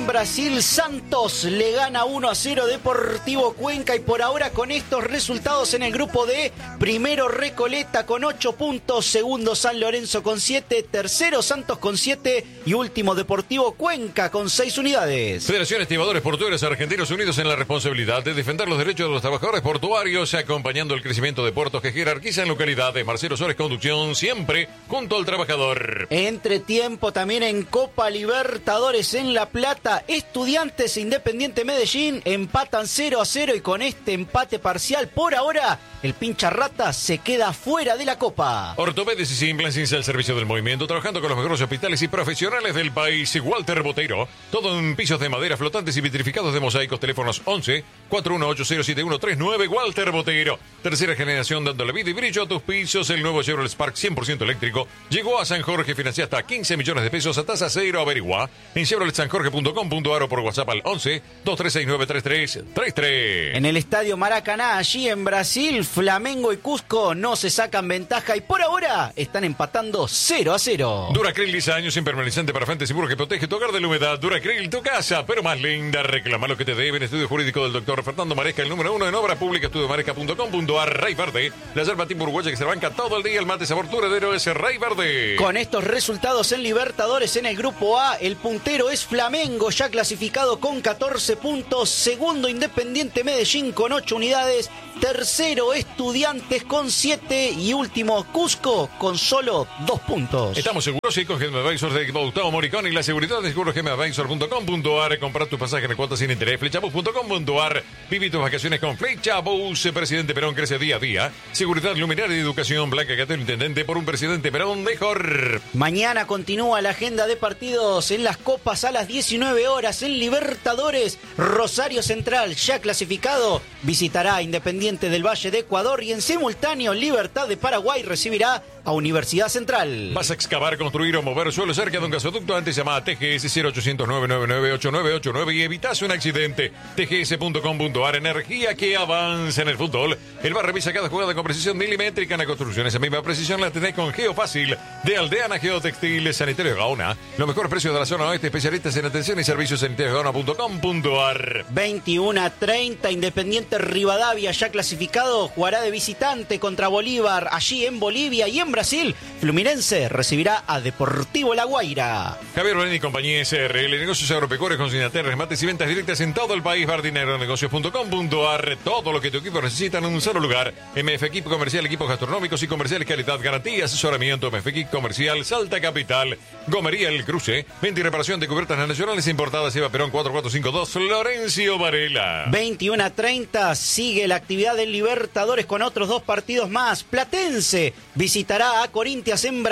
Brasil, Santos le gana 1-0 Deportivo Cuenca y por ahora con estos resultados en el grupo D, primero Recoleta con 8 puntos, segundo San Lorenzo con 7, tercero Santos con 7 y último Deportivo Cuenca con 6 unidades. Federación Estibadores Portuarios Argentinos unidos en la responsabilidad de defender los derechos de los trabajadores portuarios, acompañando el crecimiento de puertos que jerarquizan localidades. Marcelo Suárez Conducción, siempre junto al trabajador. Entre tiempo también en Copa Libertadores en La Plata, Estudiantes e Independiente Medellín empatan 0-0 y con este empate parcial por ahora el pincha rata se queda fuera de la Copa. Ortopedes y Implants al servicio del movimiento, trabajando con los mejores hospitales y profesionales del país. Walter Boteiro, todo en pisos de madera flotantes y vitrificados de mosaicos. Teléfonos 11 41807139. Walter Boteiro, tercera generación dándole vida y brillo a tus pisos. El nuevo Chevrolet Spark 100% eléctrico llegó a San Jorge, financia hasta 15 millones de pesos a tasa cero. Averigua en chevroletsanjorge.com.ar o por WhatsApp al 11 23693333. En el Estadio Maracaná, allí en Brasil, Flamengo y Cusco no se sacan ventaja y por ahora están empatando 0-0. Duracril 10 años impermeabilizante para frente seguro que protege tu hogar de la humedad. Duracril, tu casa, pero más linda. Reclama lo que te deben. Estudio jurídico del doctor Fernando Maresca, el número 1 en obra pública. Estudiomaresca.com.ar. Rey Verde, la yerba tipo uruguaya que se banca todo el día. El mate sabor duradero es Rey Verde. Con estos resultados en Libertadores en el grupo A, el puntero es Flamengo, ya clasificado con 14 puntos. Segundo Independiente Medellín con 8 unidades. Tercero Estudiantes con 7 y último Cusco con solo 2 puntos. Estamos seguros y con GM Advisors de Gustavo Moricón y la seguridad de segurosgmadvisor.com.ar. Comprar tu pasaje en cuotas sin interés. Flechabus.com.ar. Viví tus vacaciones con Flechabus. Presidente Perón crece día a día. Seguridad, luminaria y educación. Blanca Catero, intendente por un presidente Perón mejor. Mañana continúa la agenda de partidos en las copas a las 19 horas en Libertadores. Rosario Central, ya clasificado, visitará a Independiente del Valle de Ecuador y en simultáneo Libertad de Paraguay recibirá a Universidad Central. ¿Vas a excavar, construir o mover suelo cerca de un gasoducto? Antes llama a TGS 0800 999 8989 y evitas un accidente. TGS.com.ar. Energía que avanza en el fútbol. El bar revisa cada jugada con precisión milimétrica en la construcción. Esa misma precisión la tenés con Geofácil de Aldeana Geotextiles Sanitario de Gaona. Los mejores precios de la zona oeste, especialistas en atención y servicios sanitariosgaona.com.ar. 21:30, Independiente Rivadavia, ya clasificado, jugará de visitante contra Bolívar allí en Bolivia y en Brasil. Fluminense recibirá a Deportivo La Guaira. Javier Bolín y compañía SRL, negocios agropecuarios, consignaciones, remates y ventas directas en todo el país. Bardineronegocios.com.ar. Todo lo que tu equipo necesita en un solo lugar. MF Equipo Comercial, equipos gastronómicos y comerciales, calidad, garantía, asesoramiento. MF Equipo Comercial, Salta Capital. Gomería El Cruce, venta y reparación de cubiertas nacionales importadas. Eva Perón 4452, Florencio Varela. 21:30, sigue la actividad del Libertadores con otros 2 partidos más. Platense visitará a Corinthians en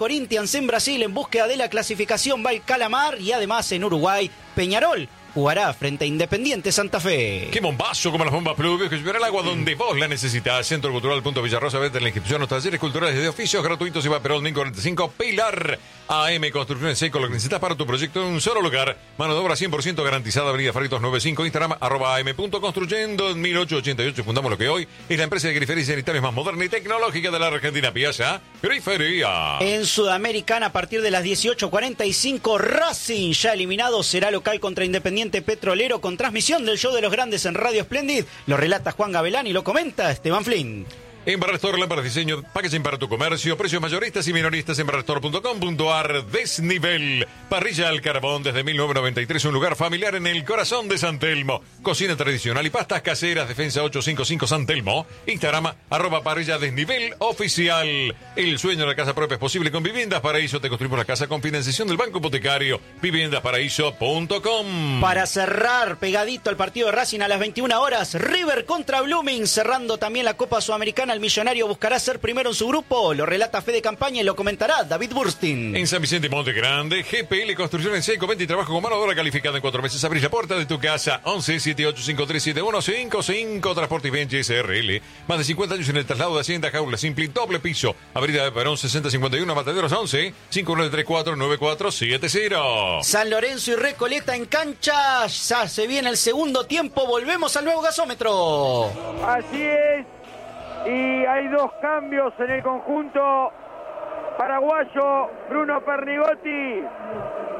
Brasil en búsqueda de la clasificación. Va el Calamar y además en Uruguay, Peñarol jugará frente a Independiente Santa Fe. ¡Qué bombazo como las bombas pluvios que llevará el agua donde vos la necesitas! Centro Cultural Punto Villarrosa, vete en la inscripción, los talleres culturales de oficios gratuitos. Eva Perón 1045, Pilar. AM Construcciones Seco, lo que necesitas para tu proyecto en un solo lugar. Mano de obra 100% garantizada. Avenida Faritos 95, Instagram @am.construyendo. En 1888 fundamos lo que hoy es la empresa de grifería y sanitarios más moderna y tecnológica de la Argentina. Piazza Grifería. En Sudamericana, a partir de las 18:45, Racing, ya eliminado, será local contra Independiente Petrolero con transmisión del Show de los Grandes en Radio Splendid. Lo relata Juan Gavelán y lo comenta Esteban Flynn. En Barrestor, lámparas de diseño, packaging para tu comercio, precios mayoristas y minoristas en barrestor.com.ar. Desnivel, parrilla al carbón desde 1993, un lugar familiar en el corazón de San Telmo. Cocina tradicional y pastas caseras, Defensa 855 San Telmo. Instagram, @parrilla desnivel oficial. El sueño de la casa propia es posible con Viviendas Paraíso. Te construimos la casa con financiación del Banco Hipotecario. Viviendasparaíso.com. Para cerrar, pegadito al partido de Racing a las 21 horas, River contra Blooming, cerrando también la Copa Sudamericana. El millonario buscará ser primero en su grupo. Lo relata Fede Campaña y lo comentará David Burstin. En San Vicente Monte Grande, GPL Construcción en Seco, venta y trabajo con mano de obra calificada en 4 meses. Abrís la puerta de tu casa. 11 78537155. Transporte y Bench SRL. Más de 50 años en el traslado de Hacienda Jaula Simple, doble piso. Avenida de Perón 6051, Mataderos 11 59349470. San Lorenzo y Recoleta en cancha. Ya se viene el segundo tiempo. Volvemos al nuevo gasómetro. Así es. Y hay 2 cambios en el conjunto paraguayo. Bruno Pernigotti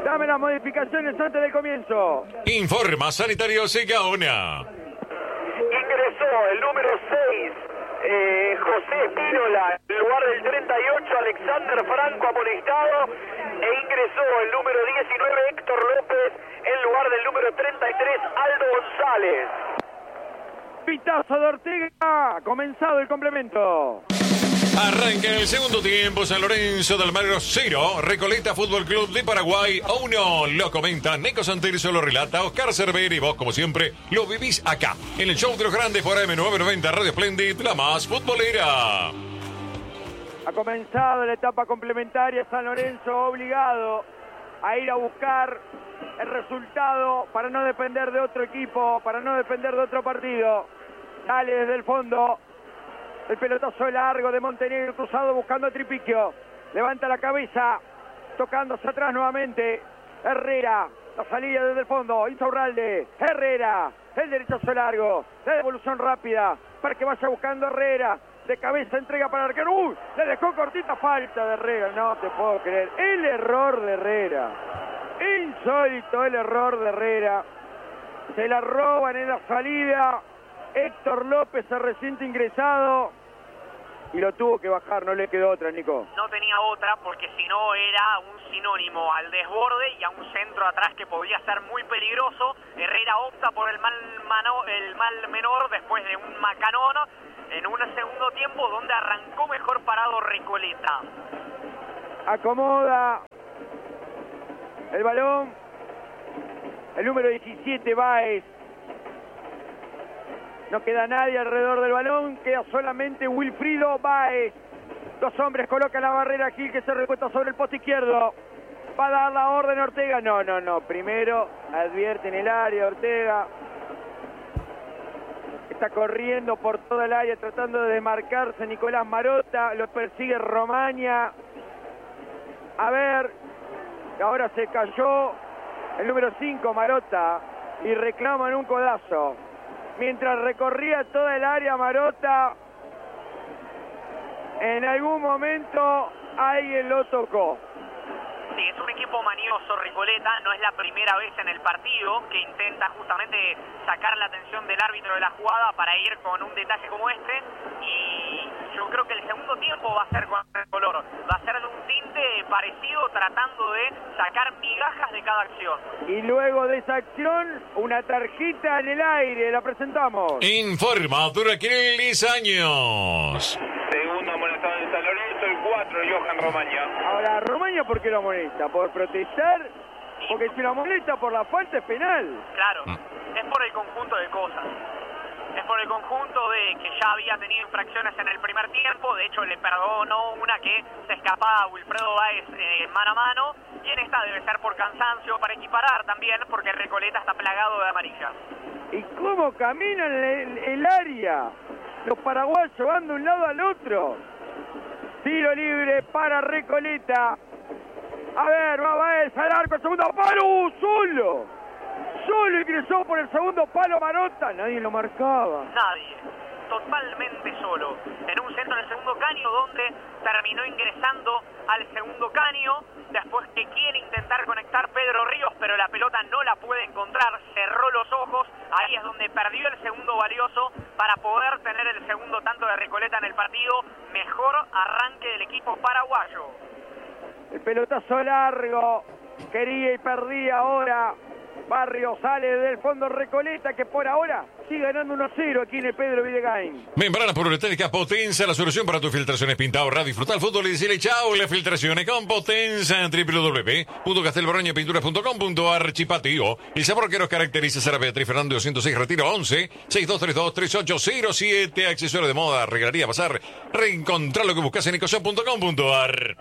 Dame las modificaciones antes del comienzo. Informa Sanitario Segaona. Ingresó el número 6, José Espínola, en lugar del 38, Alexander Franco amonestado, e ingresó el número 19, Héctor López, en lugar del número 33, Aldo González. Pitazo de Ortega, comenzado el complemento. Arranca el segundo tiempo. San Lorenzo de Almagro 0, Recoleta Fútbol Club de Paraguay 1. Lo comenta Nico Santirso, lo relata Oscar Cervera y vos, como siempre, lo vivís acá, en el show de los grandes por AM990 Radio Splendid, la más futbolera. Ha comenzado la etapa complementaria. San Lorenzo obligado a ir a buscar el resultado para no depender de otro equipo, para no depender de otro partido. Sale desde el fondo. El pelotazo largo de Montenegro cruzado buscando a Tripiquio. Levanta la cabeza, tocándose atrás nuevamente. Herrera, la salida desde el fondo. Insaurralde, Herrera, el derechazo largo. La devolución rápida para que vaya buscando Herrera. De cabeza entrega para el arquero. ¡Uy! Le dejó cortita, falta de Herrera. No te puedo creer. El error de Herrera. Insólito el error de Herrera. Se la roban en la salida. Héctor López se resiente ingresado y lo tuvo que bajar, no le quedó otra, Nico. No tenía otra porque si no era un sinónimo al desborde y a un centro atrás que podía ser muy peligroso. Herrera opta por el mal menor después de un macanón en un segundo tiempo donde arrancó mejor parado Recoleta. Acomoda el balón el número 17, Báez. No queda nadie alrededor del balón, queda solamente Wilfrido Báez. Dos hombres colocan la barrera, Gil que se recuesta sobre el poste izquierdo. Va a dar la orden Ortega. No. Primero advierte en el área Ortega. Está corriendo por toda el área tratando de desmarcarse Nicolás Marotta. Lo persigue Romaña. A ver, ahora se cayó el número 5 Marotta y reclaman un codazo. Mientras recorría toda el área Marotta, en algún momento alguien lo tocó. Sí, es un equipo manioso Recoleta, no es la primera vez en el partido que intenta justamente sacar la atención del árbitro de la jugada para ir con un detalle como este, y yo creo que el segundo tiempo va a ser con el color, va a ser de un tinte parecido tratando de sacar migajas de cada acción. Y luego de esa acción, una tarjeta en el aire, la presentamos. Informa Duraquil 10 años. Segundo amonestado en San Lorenzo, el 4, Johan Romaña. Ahora, Romaña, ¿por qué lo amonesta? ¿Por protestar? Porque si lo amonesta por la falta es penal. Claro, es por el conjunto de cosas. Es por el conjunto de que ya había tenido infracciones en el primer tiempo. De hecho, le perdonó una que se escapaba a Wilfredo Báez mano a mano. Y en esta debe ser por cansancio, para equiparar también, porque Recoleta está plagado de amarillas. ¿Y cómo caminan el área? Los paraguayos van de un lado al otro. Tiro libre para Recoleta. A ver, va Báez al arco, el segundo palo, solo ingresó por el segundo palo Marotta, nadie lo marcaba. Nadie, totalmente solo. En un centro en el segundo caño donde terminó ingresando al segundo caño. Después que quiere intentar conectar Pedro Ríos, pero la pelota no la puede encontrar. Cerró los ojos, ahí es donde perdió el segundo valioso para poder tener el segundo tanto de Recoleta en el partido. Mejor arranque del equipo paraguayo. El pelotazo largo, quería y perdía ahora. Barrio sale del fondo Recoleta, que por ahora sigue ganando 1-0 aquí en el Pedro Videgain. Membrana Poliuretánica Potenza, la solución para tus filtraciones. Pinta, ahorrar, disfrutar el fútbol y decirle chao las filtraciones con Potenza en www.castelborroñapinturas.com.ar. Chipatio, el sabor que nos caracteriza. Sara Beatriz Fernando 206, Retiro 11 6232-3807. Accesorio de moda, regalaría, pasar, reencontrar lo que buscas en ecoshop.com.ar.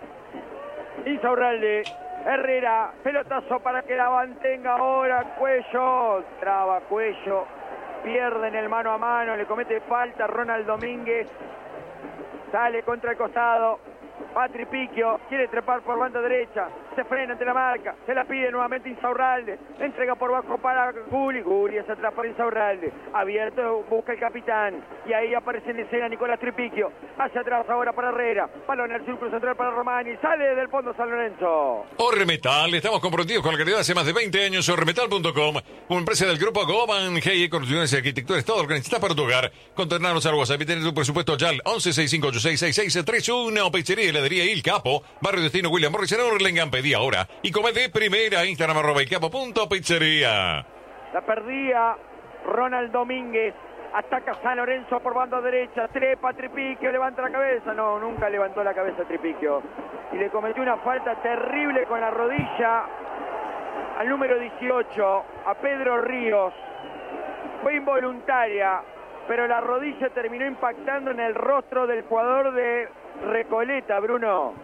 Insaurralde, Herrera, pelotazo para que la mantenga ahora Cuello, traba Cuello, pierden el mano a mano, le comete falta Ronald Domínguez, sale contra el costado, va Tripiquio, quiere trepar por banda derecha, Se frena ante la marca, se la pide nuevamente Insaurralde, entrega por bajo para Gulli es atrás para Insaurralde, abierto, busca el capitán, y ahí aparece en escena Nicolás Tripicchio, hacia atrás ahora para Herrera, balón en el círculo central para Romani, sale del fondo San Lorenzo. Ormetal, estamos comprometidos con la calidad hace más de 20 años. Ormetal.com, una empresa del grupo Goban GE, construcciones y arquitecturas, todo lo que necesitas para tu hogar. Contactarnos al WhatsApp y tener tu presupuesto ya al 1165866631. Pizzería y heladería Il Capo, Barrio Destino William Morris en Hurlingham. Pedí ahora y come de primera. Instagram @ilcapo.pizzería. La perdía Ronald Domínguez. Ataca San Lorenzo por banda derecha. Trepa Tripicchio, levanta la cabeza. No, nunca levantó la cabeza Tripicchio. Y le cometió una falta terrible con la rodilla al número 18, a Pedro Ríos. Fue involuntaria, pero la rodilla terminó impactando en el rostro del jugador de Recoleta, Bruno.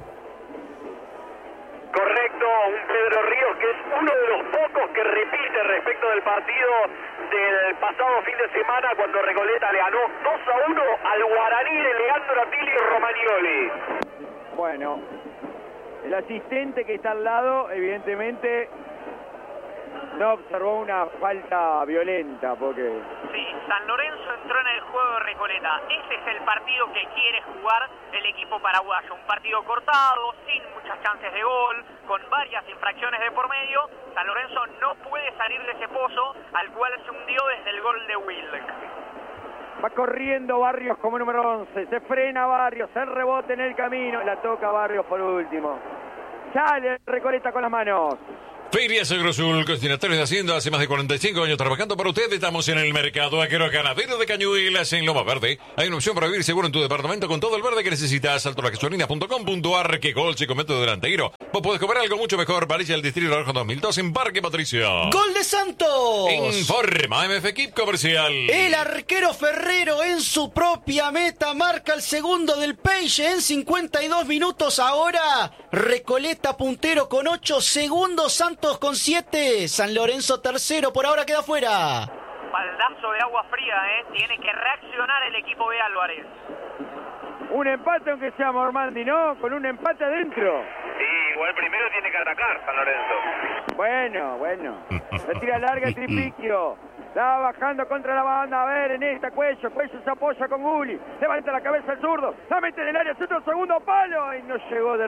Correcto, un Pedro Ríos que es uno de los pocos que repite respecto del partido del pasado fin de semana cuando Recoleta le ganó 2-1 al Guaraní de Leandro Atilio Romagnoli. Bueno, el asistente que está al lado, evidentemente, no observó una falta violenta, porque... Sí, San Lorenzo entró en el juego de Recoleta. Ese es el partido que quiere jugar el equipo paraguayo. Un partido cortado, sin muchas chances de gol, con varias infracciones de por medio. San Lorenzo no puede salir de ese pozo al cual se hundió desde el gol de Wilk. Va corriendo Barrios como número 11. Se frena Barrios, el rebote en el camino. La toca Barrios por último. Sale Recoleta con las manos. Ferias Agrosul, destinatarios de Hacienda, hace más de 45 años trabajando para usted. Estamos en el mercado agroganadero de Cañuelas, en Loma Verde. Hay una opción para vivir seguro en tu departamento con todo el verde que necesitas. Altolasgasolinas.com.ar, que gol, chico, método delantero. Vos podés comer algo mucho mejor. Varilla del Distrito Rojo 2002 en Parque Patricio. ¡Gol de Santos! Informa MF Equip Comercial. El arquero Ferrero en su propia meta marca el segundo del Peixe en 52 minutos. Ahora Recoleta puntero con 8 segundos, Santos con 7, San Lorenzo tercero, por ahora queda fuera. Baldazo de agua fría, tiene que reaccionar el equipo de Álvarez. Un empate aunque sea Mormandi, ¿no? Con un empate adentro. Sí, igual primero tiene que atacar San Lorenzo. Bueno. La tira larga Tripicchio. La va bajando contra la banda. A ver, en esta Cuello se apoya con Gulli. Levanta la cabeza el zurdo. La mete en el área, centro, segundo palo. Y no llegó de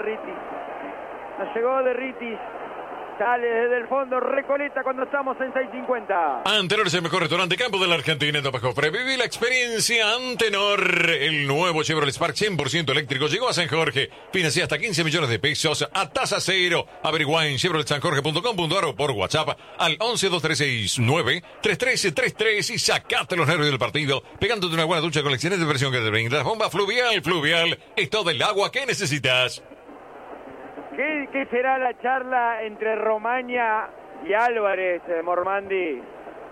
Ritis. Sale desde el fondo Recoleta cuando estamos en 6:50. Antenor es el mejor restaurante campo de la Argentina en Topajofre. Viví la experiencia Antenor. El nuevo Chevrolet Spark 100% eléctrico llegó a San Jorge. Financia hasta 15 millones de pesos a tasa cero. Averigua en chevroletsanjorge.com.ar o por WhatsApp al 11-2369-3333 y sacate los nervios del partido pegándote una buena ducha con la excelente versión que te brinda la bomba Fluvial. Es todo el agua que necesitas. ¿Qué será la charla entre Romaña y Álvarez, Mormandi?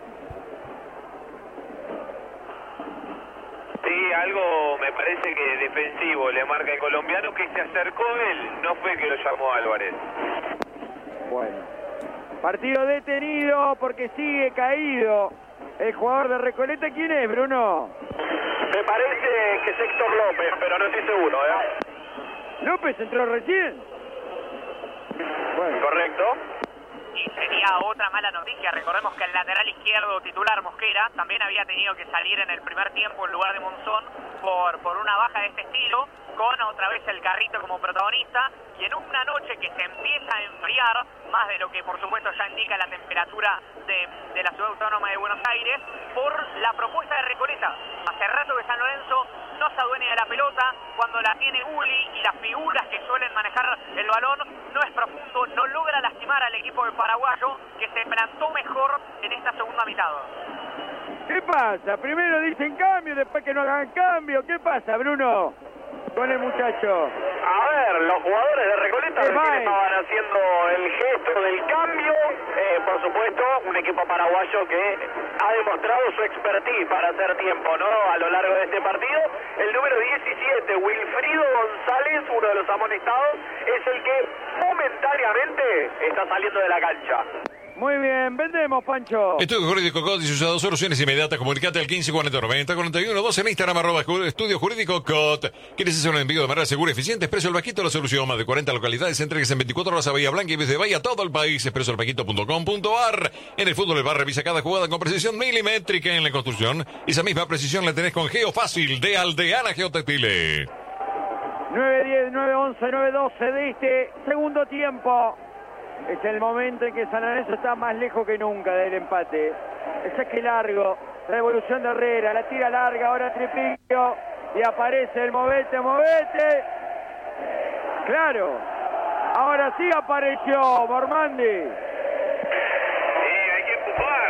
Sí, algo me parece que defensivo le marca el colombiano, que se acercó él, no fue que lo llamó Álvarez. Bueno, partido detenido porque sigue caído el jugador de Recoleta. ¿Quién es, Bruno? Me parece que es Héctor López, pero no estoy seguro, ¿López entró recién? Bueno. Correcto. Y sería otra mala noticia. Recordemos que el lateral izquierdo titular Mosquera también había tenido que salir en el primer tiempo en lugar de Monzón por una baja de este estilo, con otra vez el Carrito como protagonista, y en una noche que se empieza a enfriar, más de lo que por supuesto ya indica la temperatura de la ciudad autónoma de Buenos Aires, por la propuesta de Recoleta. Hace rato que San Lorenzo no se adueña de la pelota, cuando la tiene Gulli y las figuras que suelen manejar el balón, no es profundo, no logra lastimar al equipo de paraguayo, que se plantó mejor en esta segunda mitad. ¿Qué pasa? Primero dicen cambio, después que no hagan cambio. ¿Qué pasa, Bruno? Con el muchacho. A ver, los jugadores de Recoleta estaban haciendo el gesto del cambio. Por supuesto, un equipo paraguayo que ha demostrado su expertise para hacer tiempo, ¿no? A lo largo de este partido. El número 17, Wilfrido González, uno de los amonestados, es el que momentáneamente está saliendo de la cancha. Muy bien, vendemos, Pancho. Estudio Jurídico COT y sus soluciones inmediatas. Comunicate al 1540-90-41-2 en Instagram, @Estudio Jurídico COT. ¿Quieres hacer un envío de manera segura y eficiente? Expreso El Bajito, la solución. Más de 40 localidades, entregas en 24 horas a Bahía Blanca y desde Bahía todo el país. expresoelbajito.com.ar. En el fútbol, el bar revisa cada jugada con precisión milimétrica. En la construcción, esa misma precisión la tenés con Geofácil de Aldeana Geotextiles. 9-10, 9-11, 9-12 de este segundo tiempo. Es el momento en que San Lorenzo está más lejos que nunca del empate. El saque largo, la devolución de Herrera, la tira larga, ahora Tripiquio. Y aparece el movete. Claro, ahora sí apareció Mormandi. Sí, hay que empujar,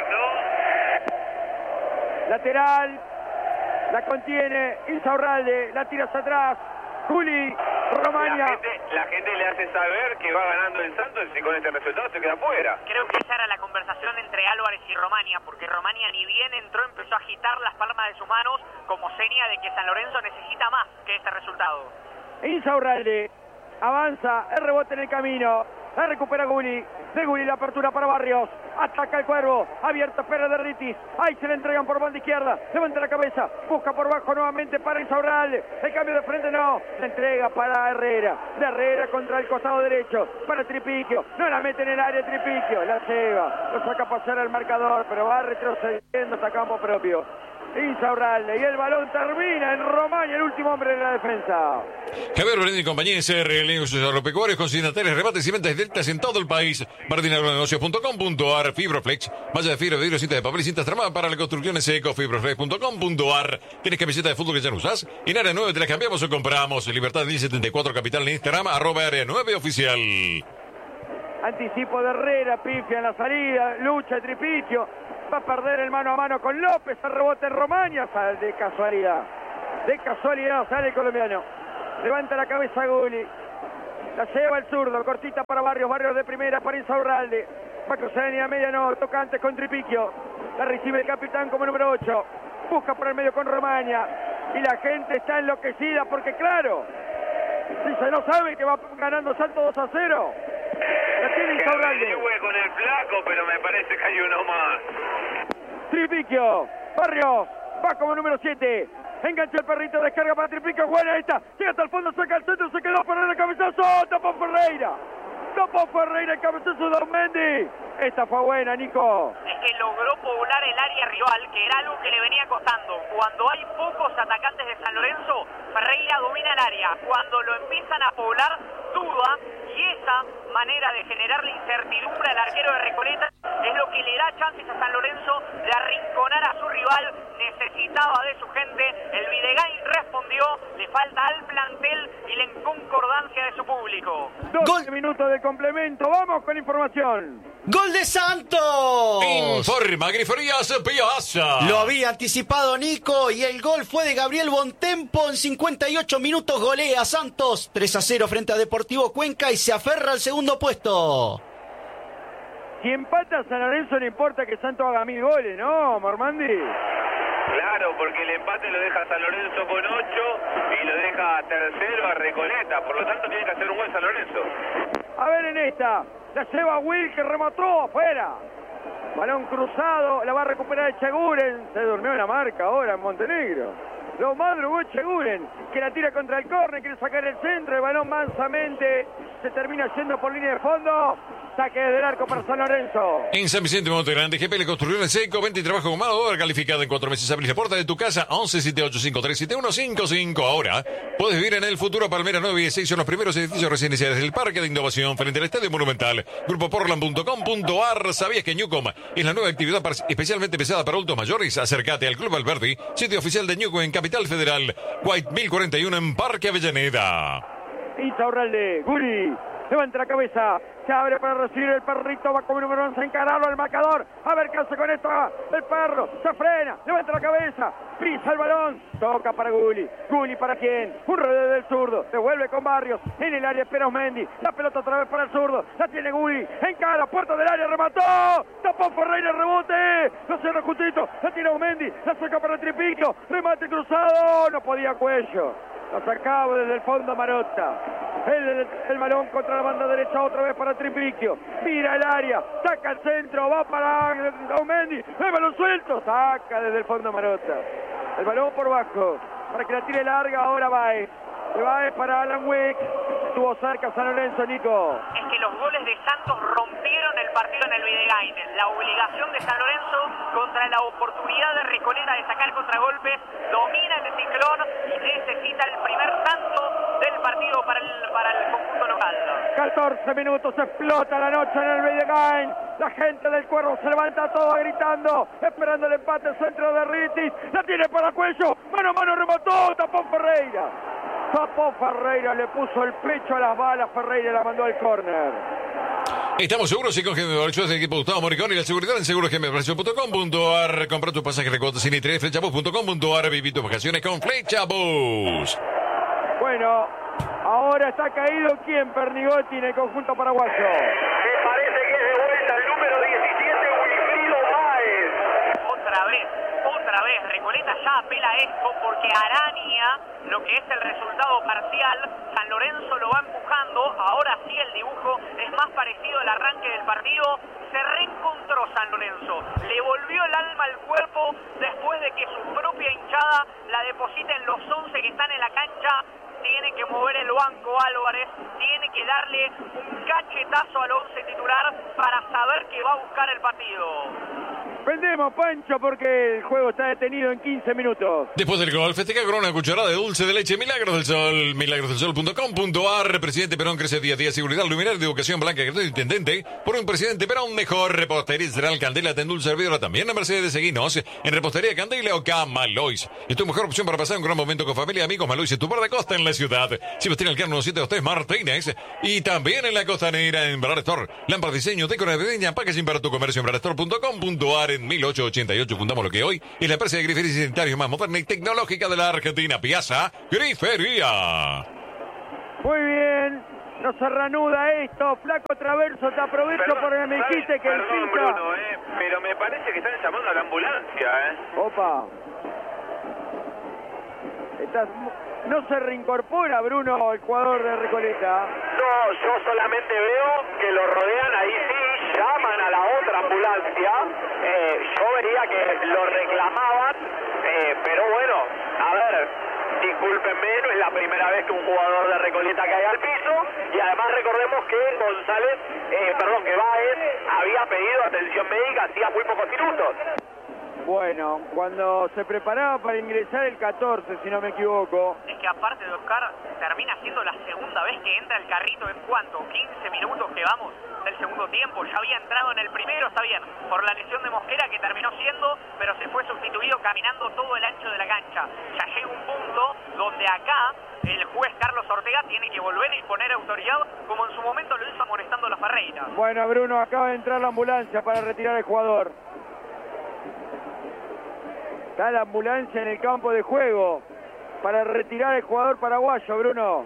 ¿no? Lateral, la contiene Insaurralde, la tira hacia atrás. Juli, Romaña. La gente le hace saber que va ganando el Santos y con este resultado se queda fuera. Creo que esa era la conversación entre Álvarez y Romaña, porque Romaña ni bien entró empezó a agitar las palmas de sus manos como seña de que San Lorenzo necesita más que este resultado. Insaurralde avanza, el rebote en el camino, la recupera Guli. De Guli la apertura para Barrios, ataca el Cuervo, abierto Pérez de Ritis, ahí se le entregan por banda izquierda, levanta la cabeza, busca por bajo nuevamente para Insaurralde, el cambio de frente no, la entrega para Herrera, de Herrera contra el costado derecho, para Tripiquio, no la mete en el área Tripiquio, la lleva, lo saca a pasar al marcador, pero va retrocediendo hasta campo propio. Insaurralde y el balón termina en Romaña, el último hombre de la defensa. Javier Berendi y compañía SRL, negocios agropecuarios, consignatarios, rebates y ventas directas en todo el país. martinagronegocio.com.ar, Fibroflex, malla de fibra, vidrio, cintas de papel y cintas tramadas para la construcción seco, fibroflex.com.ar. ¿Tienes camiseta de fútbol que ya no usás? En Área 9 te la cambiamos o compramos. Libertad 1074 Capital en Instagram, @Área 9 Oficial. Anticipo de Herrera, pifia en la salida, lucha de Tripiquio. Va a perder el mano a mano con López, el rebote en Romaña, sale de casualidad sale el colombiano, levanta la cabeza Guli, la lleva el zurdo, cortita para Barrios de primera para Insaurralde, va a cruzar en línea media, no, toca antes con Tripiquio, la recibe el capitán como número 8, busca por el medio con Romaña, y la gente está enloquecida porque claro, si se no sabe que va ganando Santos 2-0, la tiene Insaurralde. Con el flaco, pero me parece que hay uno más. Tripiquio, Barrios, va como número 7. Enganchó el perrito, descarga para Tripiquio, buena esta. Llega hasta el fondo, saca el centro, se quedó Ferreira, cabezazo, tapó Ferreira, el cabezazo de Mendy. Esta fue buena, Nico. Es que logró poblar el área rival, que era algo que le venía costando. Cuando hay pocos atacantes de San Lorenzo, Ferreira domina el área. Cuando lo empiezan a poblar, duda, y esa manera de generarle incertidumbre al arquero de Recoleta es lo que le da chances a San Lorenzo de arrinconar a su rival. Necesitaba de su gente, el Videgain respondió, le falta al plantel y la inconcordancia de su público. 12 minutos de complemento, vamos con información. ¡Gol de Santos! Informa Griferías Piazza. Lo había anticipado Nico y el gol fue de Gabriel Bontempo. En 58 minutos golea Santos 3-0 frente a Deportivo Cuenca y se aferra al segundo puesto. Si empata San Lorenzo no importa que Santos haga 1000 goles, ¿no, Mormandi? Claro, porque el empate lo deja San Lorenzo con 8 y lo deja tercero a Recoleta, por lo tanto tiene que hacer un buen San Lorenzo. A ver en esta, la lleva Will que remató afuera. Balón cruzado, la va a recuperar Echeguren. Se durmió en la marca ahora en Montenegro. Lo madrugó Echeguren, que la tira contra el córner, quiere sacar el centro, el balón mansamente se termina yendo por línea de fondo. Saque del arco para San Lorenzo. En San Vicente Monte Grande, GP le construyó en seco, venta y trabajo con mano de obra calificada en 4 meses. Abrís la puerta de tu casa 1178537155. Ahora puedes vivir en el futuro. Palmera 9 y 16 son los primeros edificios residenciales del Parque de Innovación frente al Estadio Monumental. Grupoportland.com.ar. ¿Sabías que Newcom es la nueva actividad especialmente pesada para adultos mayores? Acércate al Club Alberdi, sitio oficial de Newcom en Capital Federal. White 1041 en Parque Avellaneda. Insaurralde, Guri, levanta la cabeza, se abre para recibir el perrito, va como número 11 a encararlo al marcador, a ver qué hace con esto, el perro, se frena, levanta la cabeza, pisa el balón, toca para Guli, Guli para quién, un rodeo del zurdo, devuelve con Barrios, en el área espera Osmendi, la pelota otra vez para el zurdo, la tiene Guli, encara, puerta del área, remató, tapó Ferreira, rebote, lo cierra justito, la tira Osmendi, la saca para el Tripiquio, remate cruzado, no podía Cuello. Lo sacaba desde el fondo Marotta. El balón contra la banda derecha otra vez para Tripliquio. Mira el área, saca el centro, va para Aumendi. El balón suelto, saca desde el fondo Marota. El balón por bajo, para que la tire larga ahora Baez. Baez para Alan Wick. Estuvo cerca San Lorenzo, Nico. Es que los goles de Santos rompieron el partido en el Videgain. La obligación de San Lorenzo contra la oportunidad de Recoleta de sacar contragolpes. Domina el Ciclón y necesita el primer tanto del partido para el conjunto local. 14 minutos, explota la noche en el Videgain. La gente del Cuervo se levanta toda gritando, esperando el empate, el centro de Ritis. La tiene para Cuello, mano a mano remató, tapó Ferreira. Tapó Ferreira, le puso el pecho a las balas, Ferreira la mandó al córner. Estamos seguros y con GM es el equipo Gustavo Moricón y la seguridad en segurosgmprecio.com.ar. Compra tu pasaje de cuotas sin interés, flechabus.com.ar. Viví tus vacaciones con Flechabus. Bueno, ahora está caído ¿quién? Pernigotti en el conjunto paraguayo. Me parece que es de vuelta el número 17, Wilfrido Báez. Otra vez, Recoleta ya apela a esto porque araña lo que es el resultado parcial. San Lorenzo lo va empujando, ahora sí el dibujo es más parecido al arranque del partido. Se reencontró San Lorenzo, le volvió el alma al cuerpo después de que su propia hinchada la deposita en los 11 que están en la cancha. Tiene que mover el banco Álvarez, tiene que darle un cachetazo al 11 titular para saber que va a buscar el partido. Vendemos, Pancho, porque el juego está detenido en 15 minutos. Después del gol, festeja con una cucharada de dulce de leche Milagros del Sol. Milagrosdelsol.com.ar. Presidente Perón crece día a día. Seguridad, luminaria de educación blanca, intendente. Por un presidente Perón mejor. Repostería Israel Candela, Tendul Servidora también. A Mercedes, seguinos en Repostería Candela o Camalois. Es tu mejor opción para pasar un gran momento con familia y amigos. Malois es tu bar de costa en la ciudad. Sebastián Alcano 723 Martínez. Y también en la costanera en Brad Store. Lámpara diseño, decora navideña, packaging para tu comercio en bradstore.com.ar. En 1888 fundamos lo que hoy es la empresa de grifería y sanitario más moderna y tecnológica de la Argentina, Piazza Grifería. Muy bien, no se reanuda esto. Flaco Traverso, te aprovecho porque me dijiste que el Perdón, FIFA... Bruno, pero me parece que están llamando a la ambulancia, Opa. No se reincorpora, Bruno, el jugador de Recoleta. No, yo solamente veo que lo rodean, ahí sí, llaman a la otra ambulancia. Yo vería que lo reclamaban, pero bueno, a ver, discúlpenme, no es la primera vez que un jugador de Recoleta cae al piso, y además recordemos que que Báez había pedido atención médica hacía muy pocos minutos. Bueno, cuando se preparaba para ingresar el 14, si no me equivoco. Es que aparte de Oscar, termina siendo la segunda vez que entra el carrito. ¿En cuánto? 15 minutos que vamos del segundo tiempo. Ya había entrado en el primero, está bien, por la lesión de Mosquera que terminó siendo, pero se fue sustituido caminando todo el ancho de la cancha. Ya llega un punto donde acá el juez Carlos Ortega tiene que volver a imponer autoridad, como en su momento lo hizo amonestando a los Ferreira. Bueno, Bruno, acaba de entrar la ambulancia para retirar al jugador. Está la ambulancia en el campo de juego para retirar al jugador paraguayo, Bruno.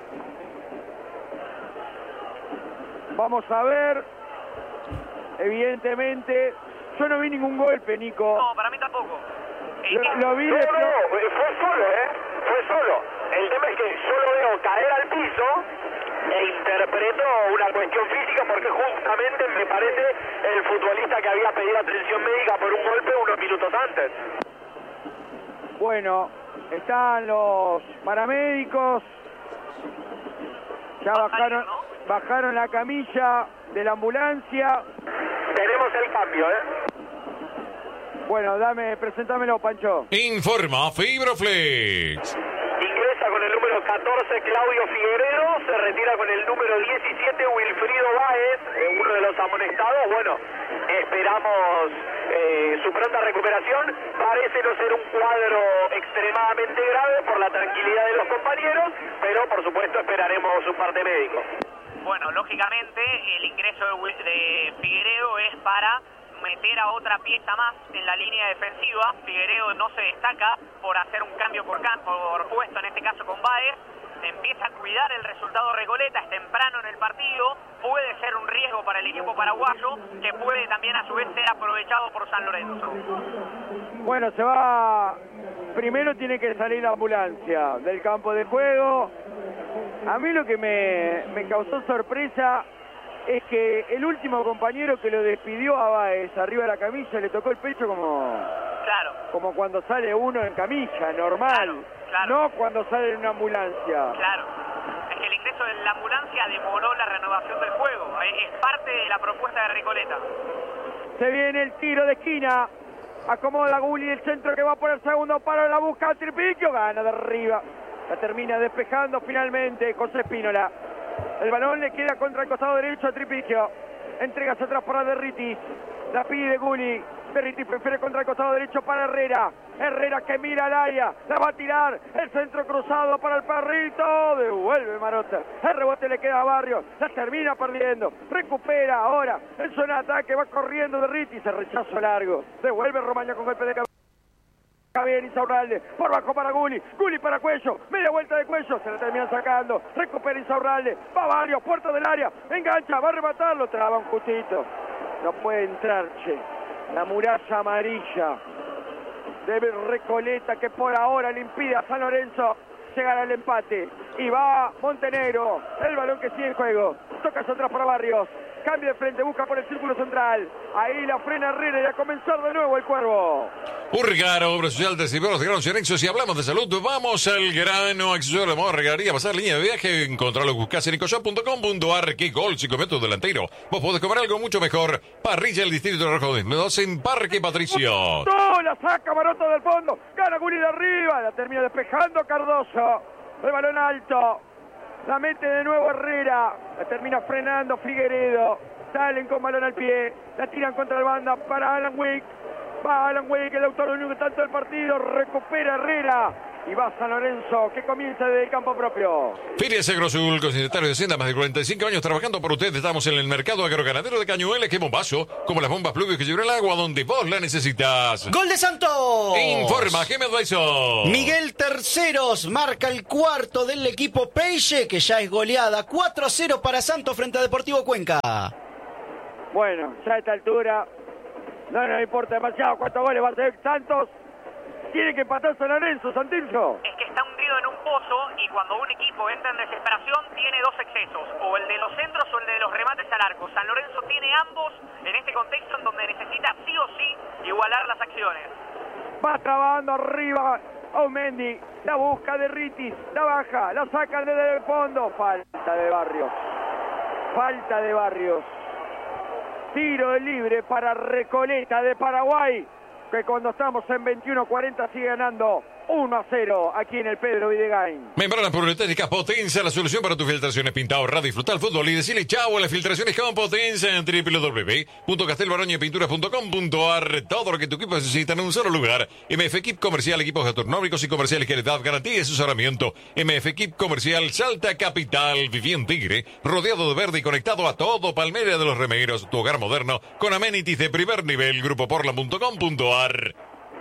Vamos a ver. Evidentemente, yo no vi ningún golpe, Nico. No, para mí tampoco. Lo vi de... No, fue solo, fue solo. El tema es que yo lo veo caer al piso e interpreto una cuestión física porque justamente me parece el futbolista que había pedido atención médica por un golpe unos minutos antes. Bueno, están los paramédicos. Ya bajaron la camilla de la ambulancia. Tenemos el cambio, Bueno, presentámelo, Pancho. Informa Fibroflex. Ingresa con el número 14 Claudio Figueredo, se retira con el número 17 Wilfrido Báez, uno de los amonestados. Bueno, esperamos su pronta recuperación. Parece no ser un cuadro extremadamente grave por la tranquilidad de los compañeros, pero por supuesto esperaremos su parte médico. Bueno, lógicamente el ingreso de Figueredo es para meter a otra pieza más en la línea defensiva. Figueredo no se destaca por hacer un cambio por puesto, en este caso con Báez. Empieza a cuidar el resultado Recoleta, es temprano en el partido, puede ser un riesgo para el equipo paraguayo, que puede también a su vez ser aprovechado por San Lorenzo. Bueno, se va, primero tiene que salir la ambulancia del campo de juego, A mí lo que me causó sorpresa es que el último compañero que lo despidió a Báez arriba de la camilla le tocó el pecho como cuando sale uno en camilla, normal, Claro. no cuando sale en una ambulancia. Claro. Es que el ingreso de la ambulancia demoró la renovación del juego. Es parte de la propuesta de Recoleta. Se viene el tiro de esquina. Acomoda Gulli el centro que va por el segundo palo. La busca Tripiquio. Gana de arriba. La termina despejando finalmente José Espínola. El balón le queda contra el costado derecho a Tripiquio. Entrega hacia atrás para Derritis. La pide Gulli. Derritis prefiere contra el costado derecho para Herrera. Herrera que mira al área. La va a tirar. El centro cruzado para el Perrito. Devuelve Marota. El rebote le queda a Barrios. La termina perdiendo. Recupera ahora. En zona de ataque va corriendo Derritis. El rechazo largo. Devuelve Romaña con golpe de cabeza. Javier Insaurralde, por bajo para Gulli para Cuello, media vuelta de Cuello, se la terminan sacando, recupera Insaurralde, va Barrios, puerta del área, engancha, va a rematarlo, traba un justito, no puede entrar, che, la muralla amarilla de Recoleta que por ahora le impide a San Lorenzo llegar al empate, y va Montenegro, el balón que sigue en juego, toca hacia atrás para Barrios, cambia de frente, busca por el círculo central, ahí la frena Herrera y a comenzar de nuevo el Cuervo. Urgaro, obra social de Ciberos de Grano Cerenzo. Si hablamos de salud, vamos al grano. Accesorio de moda, regalaría, pasar línea de viaje. Encontrarlo, buscás en ecoshop.com.ar. ¡Qué gol! 5 metros delantero. Vos podés comer algo mucho mejor. Parrilla el Distrito de Rojo de Medos en Parque Patricio. ¡No! La saca Maroto del fondo. Gana Gulli de arriba. La termina despejando Cardoso. El balón alto. La mete de nuevo Herrera. La termina frenando Figueredo. Salen con balón al pie. La tiran contra la banda para Alan Wick. Va Alan Wick, el autor único tanto del partido. Recupera Herrera. Y va San Lorenzo, que comienza desde el campo propio. Feria Segrosul, consignatario de Hacienda, más de 45 años trabajando por ustedes. Estamos en el mercado agroganadero de Cañuelas. ¡Qué bombazo! Como las bombas pluvios que llevan el agua donde vos la necesitas. ¡Gol de Santos! Informa, Gemma Advisor. Miguel Terceros marca el cuarto del equipo Peixe, que ya es goleada. 4-0 para Santos frente a Deportivo Cuenca. Bueno, ya a esta altura no nos importa demasiado cuántos goles va a hacer Santos. Tiene que empatar San Lorenzo, Santillo. Es que está hundido en un pozo y cuando un equipo entra en desesperación tiene dos excesos, o el de los centros o el de los remates al arco. San Lorenzo tiene ambos en este contexto en donde necesita sí o sí igualar las acciones. Va trabando arriba Aumendi, la busca de Ritis, la baja, la sacan desde el fondo. Falta de Barrios. Tiro libre para Recoleta de Paraguay, que cuando estamos en 21:40 sigue ganando 1-0 aquí en el Pedro Videgain. Membranas Poliuretánicas Potenza, la solución para tus filtraciones. Pinta, ahorrar, disfrutar el fútbol y decirle chau a las filtraciones con Potenza en www.castelbaroñapinturas.com.ar. Todo lo que tu equipo necesita en un solo lugar. MF Equip Comercial, equipos gatronómicos y comerciales que les dan garantía y asesoramiento. MF Equip Comercial, Salta Capital. Viví en Tigre, rodeado de verde y conectado a todo Palmera de los Remeros. Tu hogar moderno con amenities de primer nivel. Grupoportland.com.ar.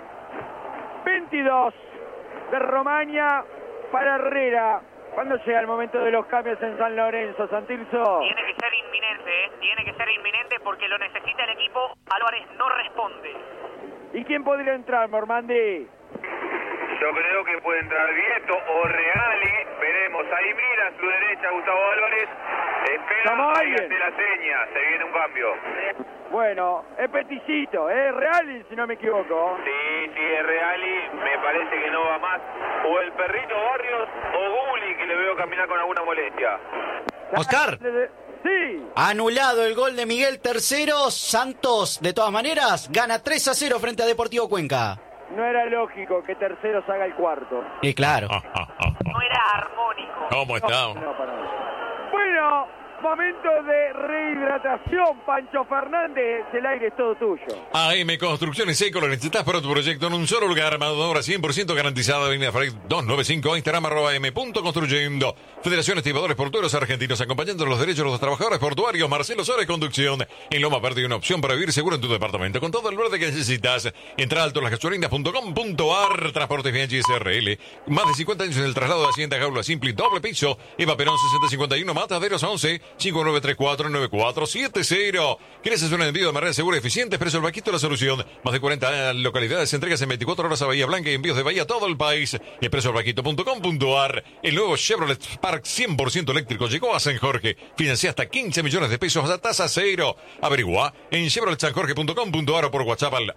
22 de Romaña para Herrera. ¿Cuándo llega el momento de los cambios en San Lorenzo, Santilso? Tiene que ser inminente, tiene que ser inminente porque lo necesita el equipo. Álvarez no responde. ¿Y quién podría entrar, Mormandi? Yo creo que puede entrar Vieto o Reali. Veremos. Ahí mira a su derecha Gustavo Álvarez. Espera y hace la seña. Se viene un cambio. Bueno, es Peticito, Reali, si no me equivoco. Sí, es Reali. Me parece que no va más. O el Perrito Barrios o Gulli, que le veo caminar con alguna molestia. Oscar. Sí. Anulado el gol de Miguel Terceros. Santos, de todas maneras, gana 3-0 frente a Deportivo Cuenca. No era lógico que Terceros haga el cuarto. Y claro. No era armónico. ¿Cómo está? No, para nada. Bueno, momento de rehidratación, Pancho Fernández. El aire es todo tuyo. AM Construcciones Seco, lo necesitas para tu proyecto en un solo lugar. Armadora 100% garantizada. Avenida Frey 295, Instagram @m.construyendo. Federación Estibadores Portuarios Argentinos, acompañando los derechos de los trabajadores portuarios. Marcelo Suárez, conducción. En Loma Verde, una opción para vivir seguro en tu departamento. Con todo el verde que necesitas. Entra a altolasgasolinas.com.ar. Transportes Bianchi SRL. Más de 50 años en el traslado de Hacienda Gaula Simple, doble piso. Eva Perón 6051, Mataderos 11. 5934-9470. ¿Quieres hacer un envío de manera segura y eficiente? Expreso el Vaquito, la solución. Más de 40 localidades, entregas en 24 horas a Bahía Blanca y envíos de Bahía a todo el país. Expresoelvaquito.com.ar. El nuevo Chevrolet Spark 100% eléctrico llegó a San Jorge. Financia hasta 15 millones de pesos a tasa cero. Averigua en chevroletsanjorge.com.ar o por WhatsApp al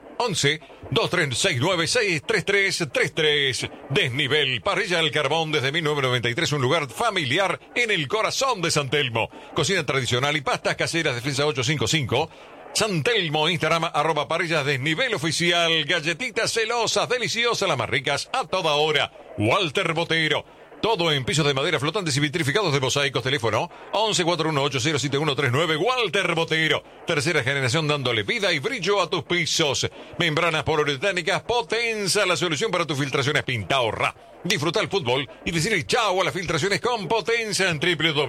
11-2369-63333. Desnivel Parrilla al Carbón desde 1993, un lugar familiar en el corazón de San Telmo. Cocina tradicional y pastas caseras, Defensa 855. San Telmo, Instagram, @parrillas desnivel oficial. Galletitas celosas, deliciosas, las más ricas a toda hora. Walter Botero. Todo en pisos de madera flotantes y vitrificados de mosaicos. Teléfono 1141807139. Walter Botero. Tercera generación dándole vida y brillo a tus pisos. Membranas poliuretánicas Potenza. La solución para tus filtraciones. Pinta, ahorra. Disfruta el fútbol y decirle chao a las filtraciones con Potenza en